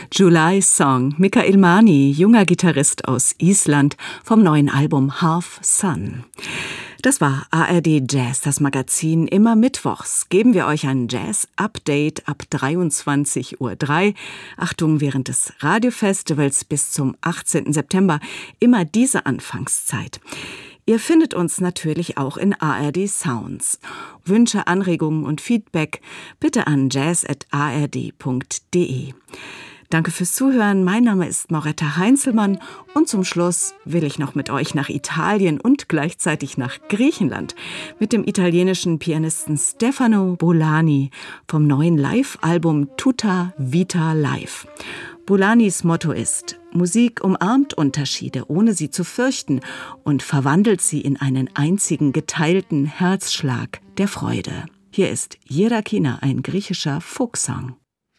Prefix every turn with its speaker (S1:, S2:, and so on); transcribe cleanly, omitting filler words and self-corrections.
S1: July Song, Mikael Mani, junger Gitarrist aus Island, vom neuen Album Half Sun. Das war ARD Jazz, das Magazin. Immer mittwochs geben wir euch ein Jazz-Update ab 23:03 Uhr. Achtung, während des Radiofestivals bis zum 18. September immer diese Anfangszeit. Ihr findet uns natürlich auch in ARD Sounds. Wünsche, Anregungen und Feedback bitte an jazz@ard.de. Danke fürs Zuhören. Mein Name ist Mauretta Heinzelmann und zum Schluss will ich noch mit euch nach Italien und gleichzeitig nach Griechenland mit dem italienischen Pianisten Stefano Bollani vom neuen Live-Album Tutta Vita Live. Bollanis Motto ist: Musik umarmt Unterschiede, ohne sie zu fürchten, und verwandelt sie in einen einzigen geteilten Herzschlag der Freude. Hier ist Jirakina, ein griechischer Folksong.